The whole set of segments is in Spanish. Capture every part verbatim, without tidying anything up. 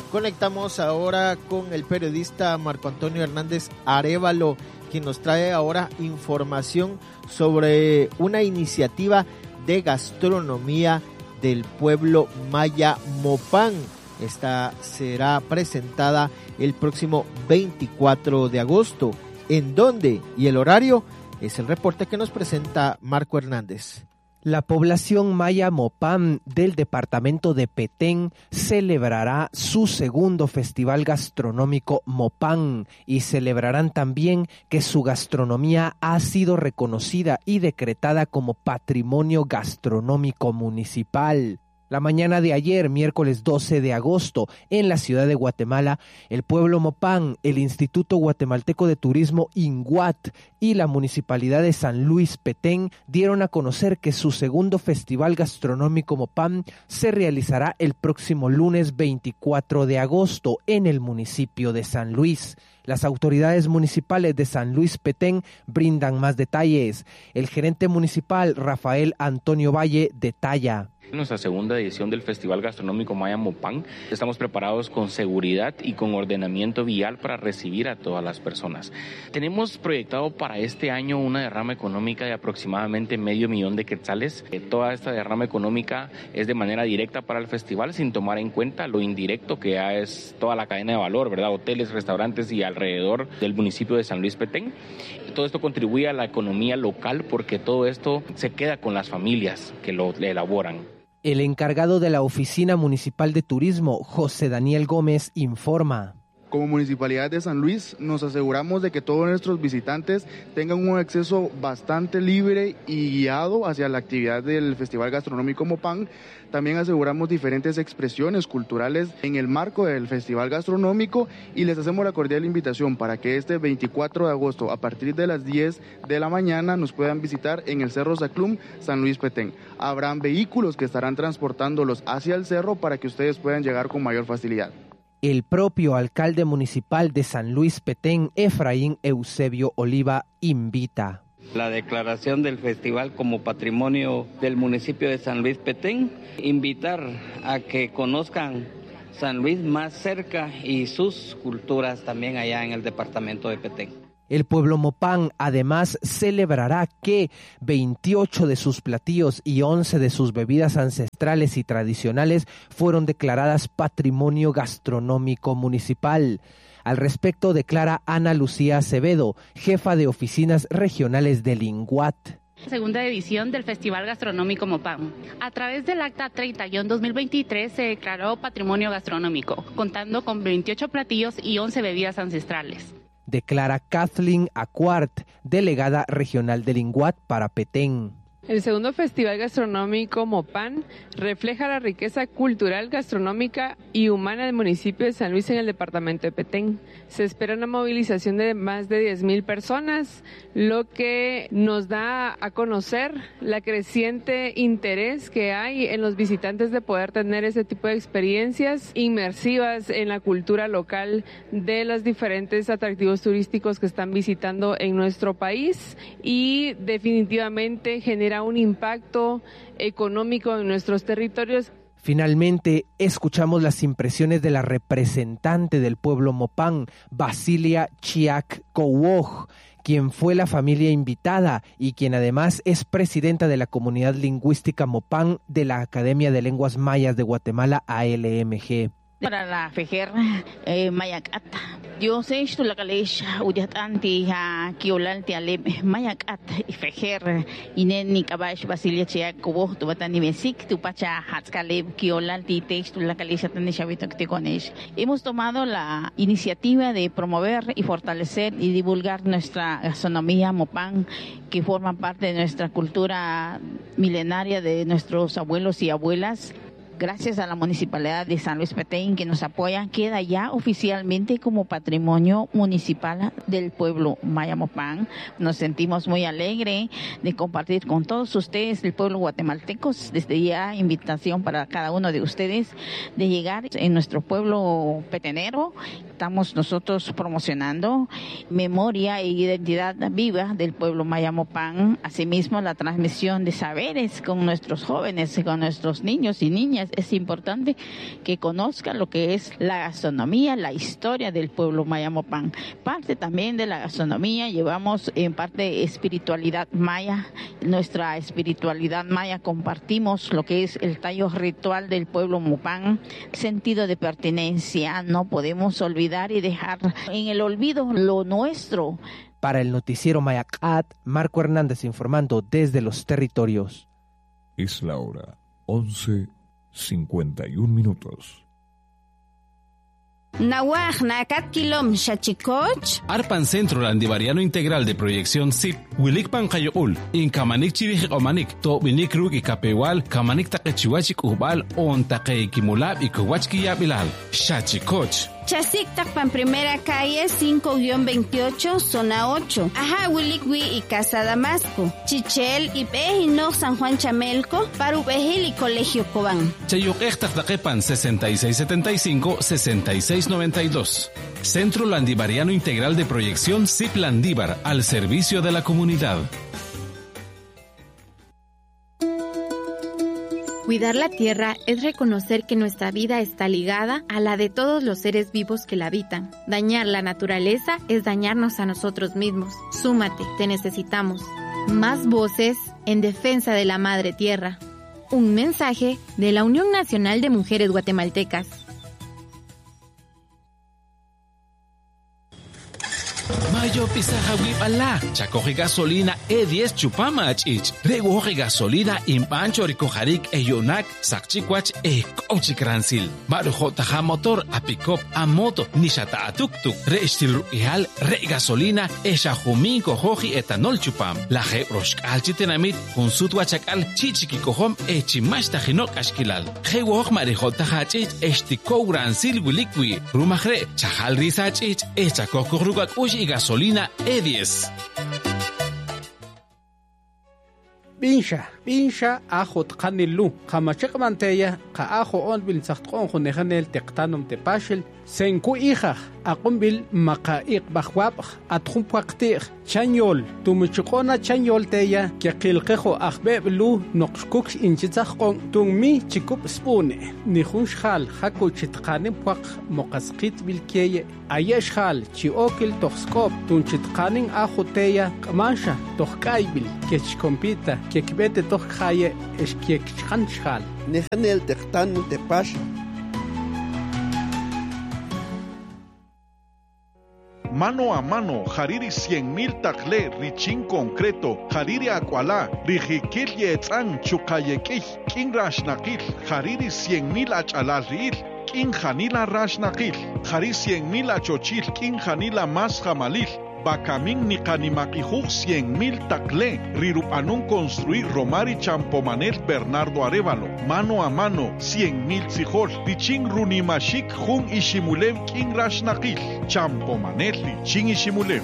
Conectamos ahora con el periodista Marco Antonio Hernández Arévalo, quien nos trae ahora información sobre una iniciativa de gastronomía del pueblo maya Mopán. Esta será presentada el próximo veinticuatro de agosto. ¿En dónde? Y el horario es el reporte que nos presenta Marco Hernández. La población maya Mopán del departamento de Petén celebrará su segundo festival gastronómico Mopán y celebrarán también que su gastronomía ha sido reconocida y decretada como Patrimonio Gastronómico Municipal. La mañana de ayer, miércoles doce de agosto, en la ciudad de Guatemala, el pueblo Mopán, el Instituto Guatemalteco de Turismo INGUAT y la Municipalidad de San Luis Petén dieron a conocer que su segundo Festival Gastronómico Mopán se realizará el próximo lunes veinticuatro de agosto en el municipio de San Luis. Las autoridades municipales de San Luis Petén brindan más detalles. El gerente municipal, Rafael Antonio Valle, detalla. Nuestra segunda edición del Festival Gastronómico Maya Mopán. Estamos preparados con seguridad y con ordenamiento vial para recibir a todas las personas. Tenemos proyectado para este año una derrama económica de aproximadamente medio millón de quetzales. Toda esta derrama económica es de manera directa para el festival, sin tomar en cuenta lo indirecto que ya es toda la cadena de valor, ¿verdad? Hoteles, restaurantes y alrededor del municipio de San Luis Petén. Todo esto contribuye a la economía local porque todo esto se queda con las familias que lo elaboran. El encargado de la Oficina Municipal de Turismo, José Daniel Gómez, informa. Como Municipalidad de San Luis nos aseguramos de que todos nuestros visitantes tengan un acceso bastante libre y guiado hacia la actividad del Festival Gastronómico Mopán. También aseguramos diferentes expresiones culturales en el marco del Festival Gastronómico y les hacemos la cordial invitación para que este veinticuatro de agosto a partir de las diez de la mañana nos puedan visitar en el Cerro Zaclum, San Luis Petén. Habrán vehículos que estarán transportándolos hacia el cerro para que ustedes puedan llegar con mayor facilidad. El propio alcalde municipal de San Luis Petén, Efraín Eusebio Oliva, invita. La declaración del festival como patrimonio del municipio de San Luis Petén, invitar a que conozcan San Luis más cerca y sus culturas también allá en el departamento de Petén. El pueblo Mopán además celebrará que veintiocho de sus platillos y once de sus bebidas ancestrales y tradicionales fueron declaradas Patrimonio Gastronómico Municipal. Al respecto declara Ana Lucía Acevedo, jefa de oficinas regionales del INGUAT. Segunda edición del Festival Gastronómico Mopán. A través del Acta treinta guión dos mil veintitrés se declaró Patrimonio Gastronómico, contando con veintiocho platillos y once bebidas ancestrales. Declara Kathleen Acuart, delegada regional del INGUAT para Petén. El segundo Festival Gastronómico Mopán refleja la riqueza cultural, gastronómica y humana del municipio de San Luis en el departamento de Petén. Se espera una movilización de más de diez mil personas, lo que nos da a conocer la creciente interés que hay en los visitantes de poder tener ese tipo de experiencias inmersivas en la cultura local de los diferentes atractivos turísticos que están visitando en nuestro país y definitivamente genera un impacto económico en nuestros territorios. Finalmente, escuchamos las impresiones de la representante del pueblo Mopán, Basilia Chiac Kouoj, quien fue la familia invitada y quien además es presidenta de la comunidad lingüística Mopán de la Academia de Lenguas Mayas de Guatemala, A L M G. Para la fejer eh, mayakat. Yo sé esto la caleix udiat anti a kiolalti alem mayakat y fejer ineni kabash Basilia Chiac Kouoj tu batani mesik tu pacha hatskaleb kiolalti texto la caleix atani chavito que te conesh. Hemos tomado la iniciativa de promover y fortalecer y divulgar nuestra gastronomía Mopán, que forma parte de nuestra cultura milenaria de nuestros abuelos y abuelas. Gracias a la Municipalidad de San Luis Petén que nos apoya, queda ya oficialmente como patrimonio municipal del pueblo maya Mopán. Nos sentimos muy alegres de compartir con todos ustedes, el pueblo guatemaltecos, desde ya invitación para cada uno de ustedes de llegar en nuestro pueblo petenero. Estamos nosotros promocionando memoria e identidad viva del pueblo maya Mopán, asimismo la transmisión de saberes con nuestros jóvenes, con nuestros niños y niñas, es importante que conozcan lo que es la gastronomía, la historia del pueblo maya Mopán. Parte también de la gastronomía llevamos en parte espiritualidad maya, nuestra espiritualidad maya compartimos lo que es el tallo ritual del pueblo Mopán, sentido de pertenencia, no podemos olvidar y dejar en el olvido lo nuestro. Para el noticiero Mayacat, Marco Hernández informando desde los territorios. Es la hora once cincuenta y un minutos. Nawaj nakat kilom shachikoch. Arpan Centro Landivariano Integral de Proyección S I P, Wilik Pancayoul, in Kamanik Chivik Omanik, To Winik Rug y Capewal, Kamanik Takechiwachik Ubal, On Takekimulab y Kuwachki Yabilal. Shachikoch. Chasik Takpan Primera Calle cinco veintiocho, Zona ocho. Ajá, Wilikwi y Casa Damasco. Chichel y Pejino San Juan Chamelco, Parubejil y Colegio Cobán. Chayuk Ektak Takepan sesenta y seis setenta y cinco, sesenta y seis noventa y dos. Centro Landivariano Integral de Proyección S I P Landívar, al servicio de la comunidad. Cuidar la tierra es reconocer que nuestra vida está ligada a la de todos los seres vivos que la habitan. Dañar la naturaleza es dañarnos a nosotros mismos. Súmate, te necesitamos. Más voces en defensa de la madre tierra. Un mensaje de la Unión Nacional de Mujeres Guatemaltecas. Mayo pisaja wipala, chacoge gasolina E diez chupamach ich, regoje gasolina impancho ricojarik e yonak, sakchikwach e cochicransil, marujo taja motor a pick-up a moto, nishata a tuk-tuk, re estil real, re gasolina e shahumi cojoji etanol chupam, la je roshkal chitenamit, un sutwachakal chichiki kohom e chimash tajinok ashkilal, je woj marijo taja chich estiko gransil wilikwi, rumajre, chajal risach ich, e chakoko rugak ush y gasolina E diez. Binsha, binsha ajo tqanilu, qamachaq manteya, qa ajo on bil saqtqon khuneghanel teqtanum tepashel, senku hija, aqumbil maqaiq bajwab, atkhum paqtiq, chanyol, tumuchqona chanyol teya, que qilqejo akhbeblu noqshkuk inchitsaqon, tungmi chikup spune, nihunshal haku chitqanim paq moqasqit bilkeye, ayeshal chiokil toxkop, tunchitqanin ajo teya, qamansha toqkaybil, kechkompita, kekbete toqkhaye, eshkiekchanshal. Nehanel teqtanum tepash. Mano a mano, Hariri cien mil takle, richin concreto, Hariri acuala, rijikil yetzan, chukayekih, kin rashnakil, Hariri cien mil achalaril, kin janila rashnakil, Hariri cien mil achochil, kin janila mas jamalil, Bacamin ni canimaquijuj cien mil takle, rirupanun construir Romari Champomanel Bernardo Arévalo, mano a mano, cien mil tzijol, richin runimashik jun ishimulev kin rashnakil, Champomanel richin ishimulev.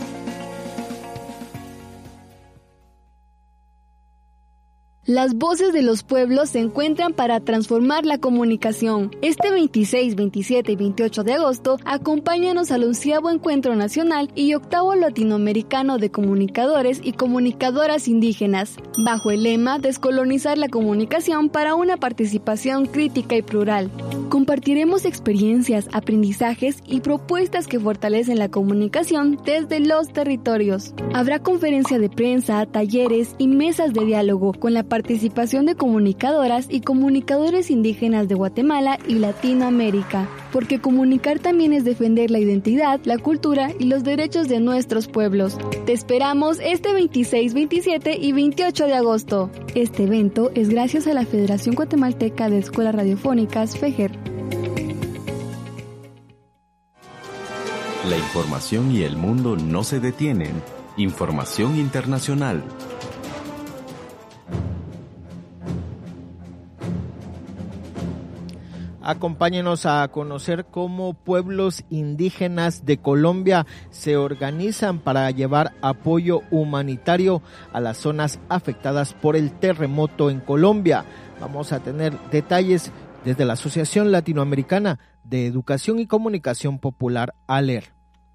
Las voces de los pueblos se encuentran para transformar la comunicación. Este veintiséis, veintisiete y veintiocho de agosto, acompáñanos al onceavo Encuentro Nacional y octavo Latinoamericano de Comunicadores y Comunicadoras Indígenas, bajo el lema Descolonizar la comunicación para una participación crítica y plural. Compartiremos experiencias, aprendizajes y propuestas que fortalecen la comunicación desde los territorios. Habrá conferencia de prensa, talleres y mesas de diálogo con la participación de comunicadoras y comunicadores indígenas de Guatemala y Latinoamérica, porque comunicar también es defender la identidad, la cultura y los derechos de nuestros pueblos. Te esperamos este veintiséis, veintisiete y veintiocho de agosto. Este evento es gracias a la Federación Guatemalteca de Escuelas Radiofónicas, FEGER. La información y el mundo no se detienen. Información internacional. Acompáñenos a conocer cómo pueblos indígenas de Colombia se organizan para llevar apoyo humanitario a las zonas afectadas por el terremoto en Colombia. Vamos a tener detalles desde la Asociación Latinoamericana de Educación y Comunicación Popular, ALER.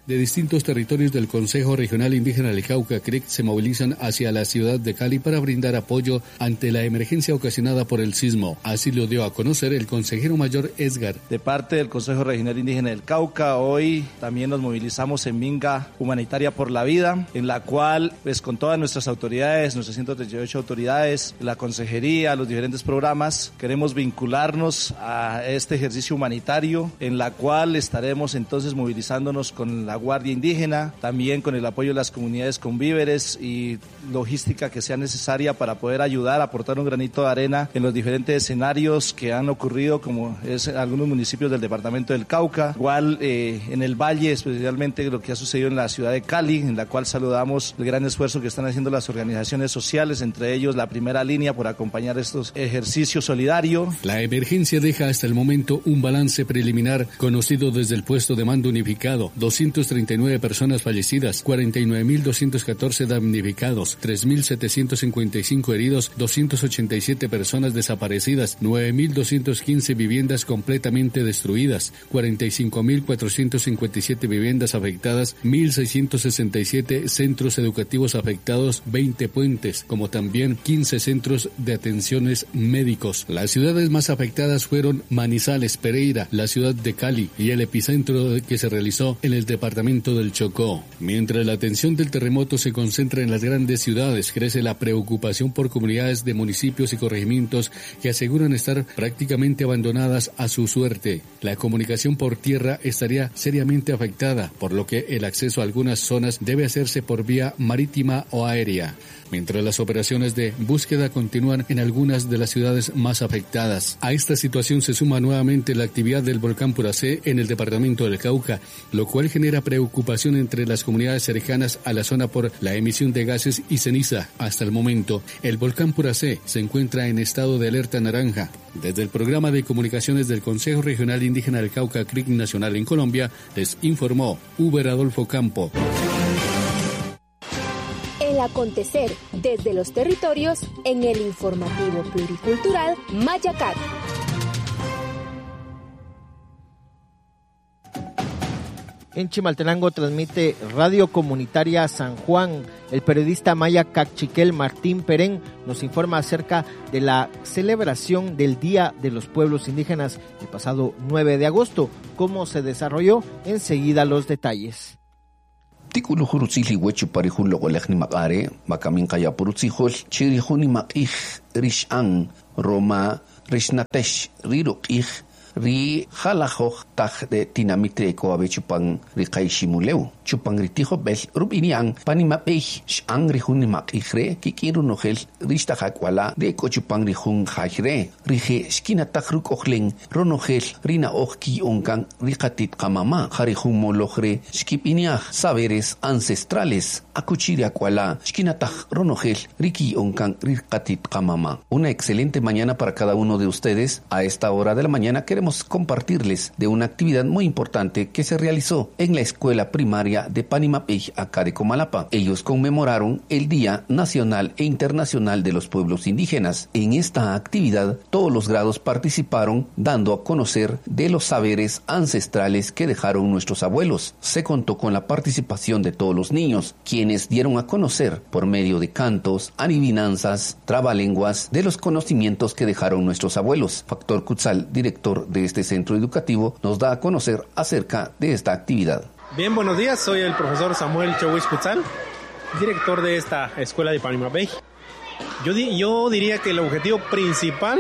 de distintos territorios del Consejo Regional Indígena del Cauca, C R I C, se movilizan hacia la ciudad de Cali para brindar apoyo ante la emergencia ocasionada por el sismo. Así lo dio a conocer el consejero mayor Esgar. De parte del Consejo Regional Indígena del Cauca, hoy también nos movilizamos en Minga Humanitaria por la Vida, en la cual, pues con todas nuestras autoridades, nuestras ciento treinta y ocho autoridades, la consejería, los diferentes programas, queremos vincularnos a este ejercicio humanitario, en la cual estaremos entonces movilizándonos con la Guardia Indígena, también con el apoyo de las comunidades con víveres y logística que sea necesaria para poder ayudar, aportar un granito de arena en los diferentes escenarios que han ocurrido, como es en algunos municipios del departamento del Cauca, igual eh, en el Valle, especialmente lo que ha sucedido en la ciudad de Cali, en la cual saludamos el gran esfuerzo que están haciendo las organizaciones sociales, entre ellos la Primera Línea, por acompañar estos ejercicios solidarios. La emergencia deja hasta el momento un balance preliminar conocido desde el puesto de mando unificado: doscientas treinta y nueve personas fallecidas, cuarenta y nueve mil doscientos catorce damnificados, tres mil setecientos cincuenta y cinco heridos, doscientas ochenta y siete personas desaparecidas, nueve mil doscientas quince viviendas completamente destruidas, cuarenta y cinco mil cuatrocientas cincuenta y siete viviendas afectadas, mil seiscientos sesenta y siete centros educativos afectados, veinte puentes, como también quince centros de atenciones médicos. Las ciudades más afectadas fueron Manizales, Pereira, la ciudad de Cali y el epicentro que se realizó en el departamento del Chocó. Mientras la atención del terremoto se concentra en las grandes ciudades, crece la preocupación por comunidades de municipios y corregimientos que aseguran estar prácticamente abandonadas a su suerte. La comunicación por tierra estaría seriamente afectada, por lo que el acceso a algunas zonas debe hacerse por vía marítima o aérea, mientras las operaciones de búsqueda continúan en algunas de las ciudades más afectadas. A esta situación se suma nuevamente la actividad del volcán Puracé en el departamento del Cauca, lo cual genera preocupación entre las comunidades cercanas a la zona por la emisión de gases y ceniza. Hasta el momento, el volcán Puracé se encuentra en estado de alerta naranja. Desde el programa de comunicaciones del Consejo Regional Indígena del Cauca, C R I C Nacional en Colombia, les informó Uber Adolfo Campo. El acontecer desde los territorios en el informativo pluricultural Mayacat. En Chimaltenango transmite Radio Comunitaria San Juan. El periodista maya Cachiquel Martín Perén nos informa acerca de la celebración del Día de los Pueblos Indígenas el pasado nueve de agosto. ¿Cómo se desarrolló? Enseguida los detalles. Tikulu hurutsili wechu parihun lo golekni makare, makamin kaya purutsihol, chirihuni makih rishan, Roma, risnatesh, rirukih, ri halajoj taj de tinamitre koabe chupang ri kaishimuleu. Chupang ritijo bel rubiniang panimapej shang rihun makihre kikiru nogel ristajakwala de kochupang rihun jajre rije skinatajruk ojlen ronogel rina ojki onkan rijatit kamama jarihun molojre skipiniaj saberes ancestrales akuchiriakwala skinataj ronogel riki onkan rijatit kamama. Una excelente mañana para cada uno de ustedes. A esta hora de la mañana queremos compartirles de una actividad muy importante que se realizó en la escuela primaria de Panimapej, acá de Comalapa. Ellos conmemoraron el Día Nacional e Internacional de los Pueblos Indígenas. En esta actividad, todos los grados participaron, dando a conocer de los saberes ancestrales que dejaron nuestros abuelos. Se contó con la participación de todos los niños, quienes dieron a conocer, por medio de cantos, adivinanzas, trabalenguas, de los conocimientos que dejaron nuestros abuelos. Factor Cutzal, director de este centro educativo, nos da a conocer acerca de esta actividad. Bien, buenos días, soy el profesor Samuel Chowis Cutzal, director de esta escuela de Panimapej. Yo, di- yo diría que el objetivo principal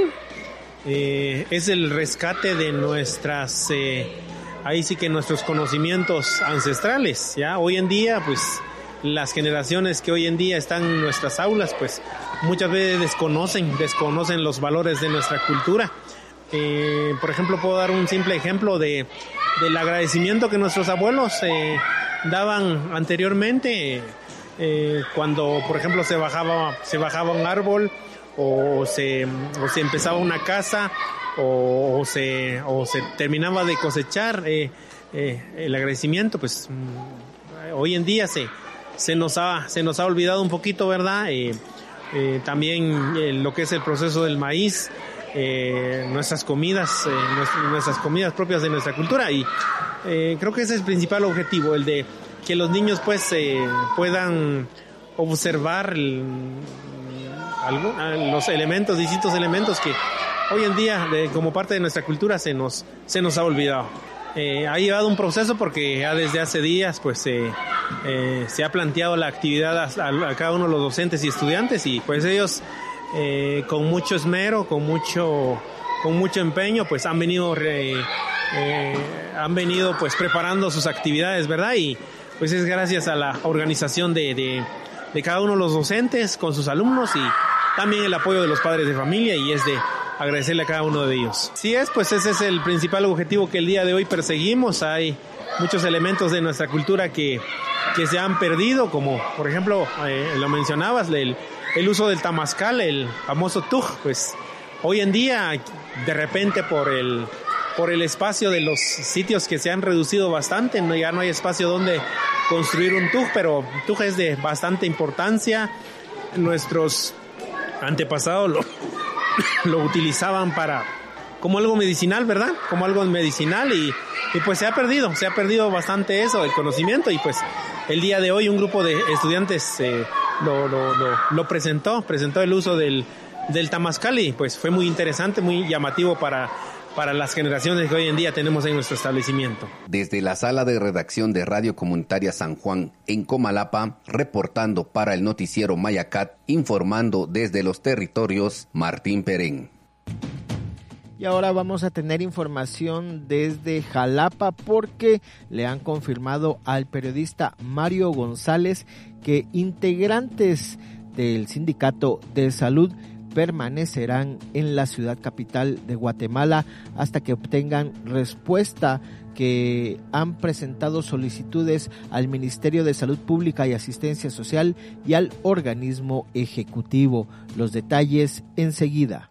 eh, es el rescate de nuestras, eh, ahí sí que nuestros conocimientos ancestrales, ¿ya? Hoy en día, pues, las generaciones que hoy en día están en nuestras aulas, pues, muchas veces desconocen, desconocen los valores de nuestra cultura. Eh, por ejemplo, puedo dar un simple ejemplo de del agradecimiento que nuestros abuelos eh, daban anteriormente eh, cuando, por ejemplo, se bajaba se bajaba un árbol o se o se empezaba una casa o, o se o se terminaba de cosechar. Eh, eh, el agradecimiento, pues mm, hoy en día se se nos ha se nos ha olvidado un poquito, ¿verdad? Eh, eh, también eh, lo que es el proceso del maíz. eh, nuestras comidas, eh, nuestras, nuestras comidas propias de nuestra cultura, y eh, creo que ese es el principal objetivo, el de que los niños pues eh, puedan observar el, algo, los elementos, distintos elementos que hoy en día de, como parte de nuestra cultura se nos, se nos ha olvidado. Eh, ha llevado un proceso porque ya desde hace días pues eh, eh, se ha planteado la actividad a, a cada uno de los docentes y estudiantes, y pues ellos eh, con mucho esmero, con mucho, con mucho empeño pues han venido re, eh, han venido pues preparando sus actividades, ¿verdad? Y pues es gracias a la organización de, de, de cada uno de los docentes con sus alumnos, y también el apoyo de los padres de familia, y es de agradecerle a cada uno de ellos. Sí es, pues ese es el principal objetivo que el día de hoy perseguimos. Hay muchos elementos de nuestra cultura que, que se han perdido, como por ejemplo, eh, lo mencionabas, el, el uso del tamascal, el famoso tuj. Pues hoy en día, de repente por el, por el espacio de los sitios que se han reducido bastante, no, ya no hay espacio donde construir un tuj, pero tuj es de bastante importancia. Nuestros antepasados lo lo utilizaban para como algo medicinal, ¿verdad? Como algo medicinal, y, y pues se ha perdido, se ha perdido bastante eso, el conocimiento, y pues el día de hoy un grupo de estudiantes eh, lo, lo, lo, lo presentó, presentó el uso del, del tamascal, y pues fue muy interesante, muy llamativo para, para las generaciones que hoy en día tenemos en nuestro establecimiento. Desde la sala de redacción de Radio Comunitaria San Juan en Comalapa, reportando para el noticiero Mayacat, informando desde los territorios, Martín Perén. Y ahora vamos a tener información desde Jalapa, porque le han confirmado al periodista Mario González que integrantes del Sindicato de Salud permanecerán en la ciudad capital de Guatemala hasta que obtengan respuesta, que han presentado solicitudes al Ministerio de Salud Pública y Asistencia Social y al organismo ejecutivo. Los detalles enseguida.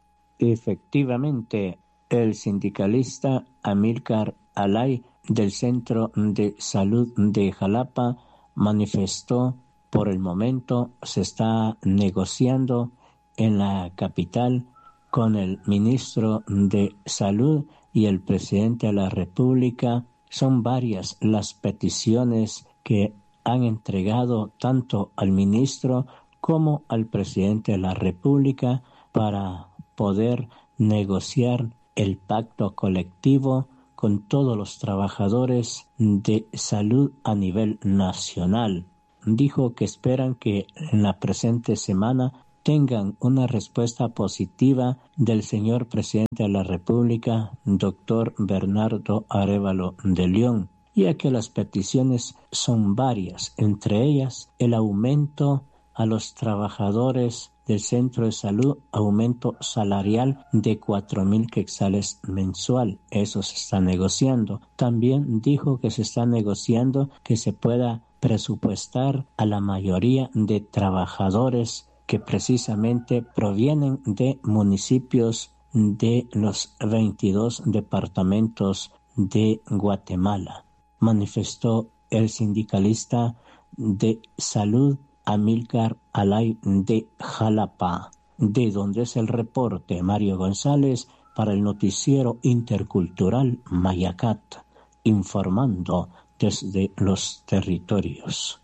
Efectivamente, el sindicalista Amílcar Alay del Centro de Salud de Jalapa manifestó: por el momento se está negociando en la capital con el ministro de Salud y el presidente de la República. Son varias las peticiones que han entregado tanto al ministro como al presidente de la República para poder negociar el pacto colectivo con todos los trabajadores de salud a nivel nacional. Dijo que esperan que en la presente semana tengan una respuesta positiva del señor presidente de la República, doctor Bernardo Arévalo de León, ya que las peticiones son varias, entre ellas el aumento a los trabajadores del centro de salud, aumento salarial de cuatro mil quetzales mensual. Eso se está negociando. También dijo que se está negociando que se pueda presupuestar a la mayoría de trabajadores que precisamente provienen de municipios de los veintidós departamentos de Guatemala, manifestó el sindicalista de salud Amílcar Alay de Jalapa, de donde es el reporte Mario González para el noticiero intercultural Mayacat, informando desde los territorios.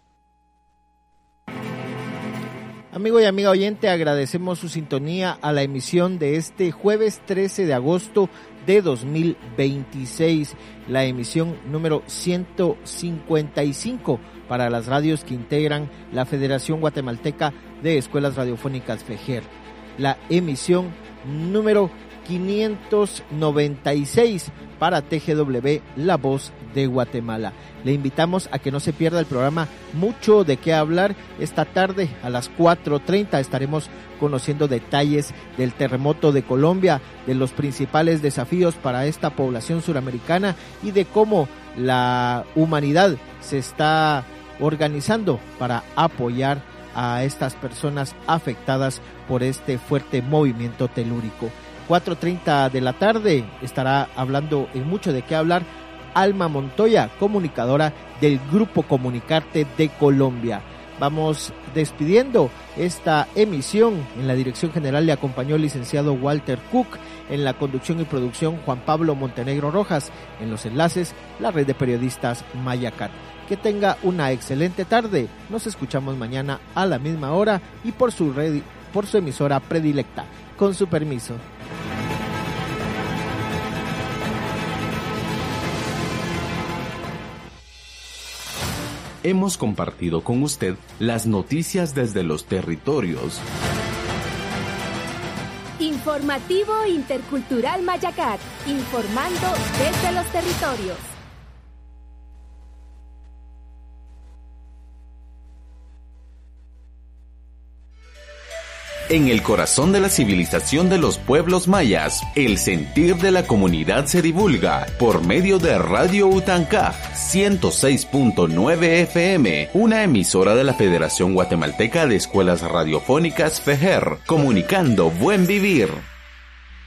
Amigo y amiga oyente, agradecemos su sintonía a la emisión de este jueves trece de agosto de dos mil veintiséis, la emisión número ciento cincuenta y cinco para las radios que integran la Federación Guatemalteca de Escuelas Radiofónicas FEGER, la emisión número quinientos noventa y seis para T G W La Voz de Guatemala. Le invitamos a que no se pierda el programa Mucho de qué hablar. Esta tarde a las cuatro treinta estaremos conociendo detalles del terremoto de Colombia, de los principales desafíos para esta población suramericana y de cómo la humanidad se está organizando para apoyar a estas personas afectadas por este fuerte movimiento telúrico. cuatro treinta de la tarde estará hablando en Mucho de qué hablar Alma Montoya, comunicadora del Grupo Comunicarte de Colombia. vamos despidiendo esta emisión. En la dirección general le acompañó el licenciado Walter Cook, en la conducción y producción Juan Pablo Montenegro Rojas, en los enlaces la red de periodistas Mayacat. Que tenga una excelente tarde. Nos escuchamos mañana a la misma hora y por su red, por su emisora predilecta. Con su permiso. Hemos compartido con usted las noticias desde los territorios. Informativo Intercultural Mayacat, informando desde los territorios. En el corazón de la civilización de los pueblos mayas, el sentir de la comunidad se divulga por medio de Radio Utancaj ciento seis punto nueve F M, una emisora de la Federación Guatemalteca de Escuelas Radiofónicas FEJER, comunicando buen vivir.